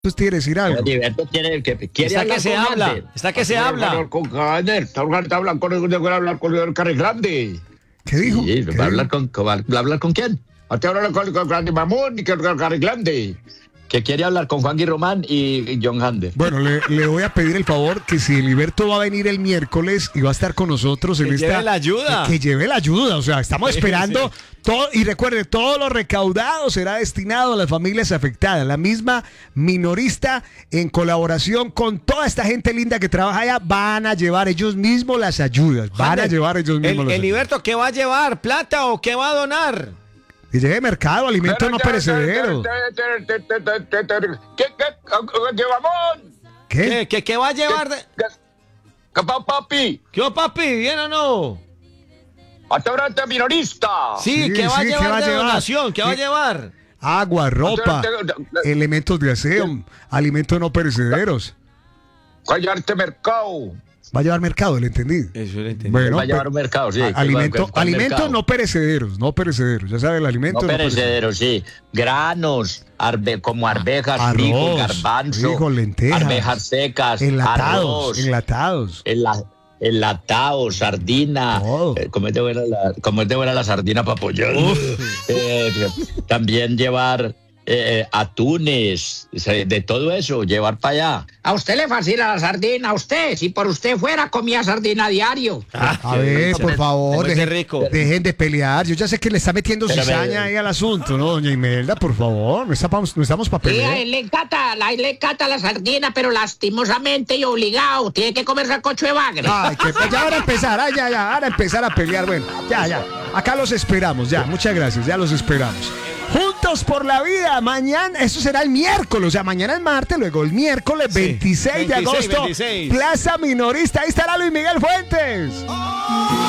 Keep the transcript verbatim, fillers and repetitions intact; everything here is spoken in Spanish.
Pues quiere decir algo. Heriberto quiere que quiere Está hablar que se con habla, Jander. está que se habla. Con Jander, está hablando con el de hablar con el Carri Grande. ¿Qué dijo? Sí, ¿Qué ¿va a hablar dijo? con, con- va a hablar con quién? Te hablan con el Grande Mamón y con el Carri Grande. Que quiere hablar con Juan Guirromán y, y John Hander. Bueno, le, le voy a pedir el favor que si Heriberto va a venir el miércoles y va a estar con nosotros en Que esta... lleve la ayuda. Que lleve la ayuda, o sea, estamos Sí, esperando sí. todo, y recuerde, todo lo recaudado será destinado a las familias afectadas. La misma minorista, en colaboración con toda esta gente linda que trabaja allá, van a llevar ellos mismos las ayudas, van a Jander, llevar ellos mismos el, las ayudas. Heriberto, ¿qué va a llevar? ¿Plata o qué va a donar? Que lleve mercado, alimentos no perecederos. ¿Qué, qué, qué, Mamón? ¿Qué? ¿Qué, qué, qué va a llevar? De... ¿Qué, papi? ¿Qué va, papi? ¿Bien o no? Restaurante minorista. Sí, Sí, ¿qué va a sí, ¿qué llevar va a de llevar? donación? ¿Qué va a Sí. llevar? Agua, ropa, elementos de aseo, alimentos no perecederos. Callarte mercado. Va a llevar mercado, ¿le entendí? Eso lo entendí. Bueno, Va a llevar pe- un mercado, sí. a- alimento- ¿Cuál alimentos mercado? no perecederos, no perecederos. Ya sabe, el alimento No no perecederos, sí. Granos, arve, como arvejas, Arroz, frijol, garbanzo, frijol, lentejas, arvejas secas, enlatados, arroz, enlatados. enla- enlatado, sardina. Todo. Eh, como es de buena la, como es de buena la sardina para apoyar. Eh, también llevar eh, atunes, de todo eso, llevar para allá. A usted le fascina la sardina, a usted. Si por usted fuera, comía sardina a diario. A ver, por favor, Muy dejen, rico. dejen de pelear. Yo ya sé que le está metiendo Pero cizaña me- ahí al asunto, ¿no, doña Imelda? Por favor, no estamos, no estamos para Sí, a pelear. él le encanta, a él le encanta la sardina, pero lastimosamente y obligado. Tiene que comer sacocho de bagre. Ay, que ya van a empezar, ay, ya, ya, van a empezar a pelear. Bueno, ya, ya. Acá los esperamos, ya. Muchas gracias, ya los esperamos. Juntos por la vida, mañana, eso será el miércoles, o sea, mañana es martes, luego el miércoles Sí, veintiséis de veintiséis, agosto, veintiséis. Plaza Minorista, ahí estará Luis Miguel Fuentes.